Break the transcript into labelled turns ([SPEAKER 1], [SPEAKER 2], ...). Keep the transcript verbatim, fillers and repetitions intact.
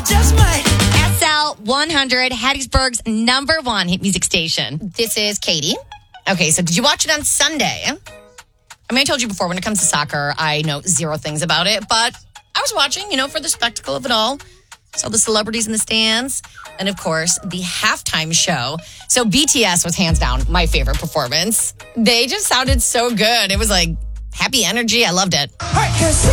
[SPEAKER 1] just might.
[SPEAKER 2] S L one hundred, Hattiesburg's number one hit music station.
[SPEAKER 3] This is Katie. Okay, so did you watch it on Sunday? I mean, I told you before, when it comes to soccer, I know zero things about it, but I was watching, you know, for the spectacle of it all. Saw the celebrities in the stands, and of course, the halftime show. So B T S was hands down my favorite performance. They just sounded so good. It was like happy energy. I loved it.
[SPEAKER 1] I can see